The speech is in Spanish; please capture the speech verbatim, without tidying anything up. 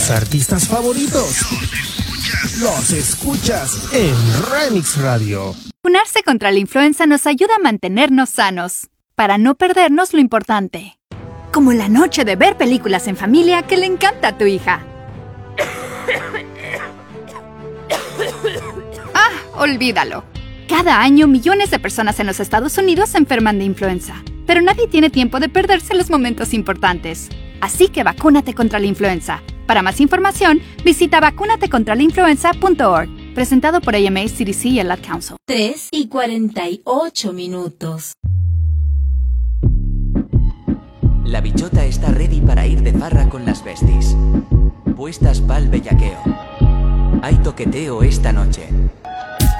tus artistas favoritos los escuchas en Remix Radio. Vacunarse contra la influenza nos ayuda a mantenernos sanos, para no perdernos lo importante. Como la noche de ver películas en familia que le encanta a tu hija. Ah, olvídalo. Cada año millones de personas en los Estados Unidos se enferman de influenza, pero nadie tiene tiempo de perderse los momentos importantes. Así que vacúnate contra la influenza. Para más información, visita vacunate contra la influenza punto org. Presentado por A M A, C D C y el Ad Council. tres y cuarenta y ocho minutos. La bichota está ready para ir de farra con las besties. Puestas pa'l bellaqueo. Hay toqueteo esta noche.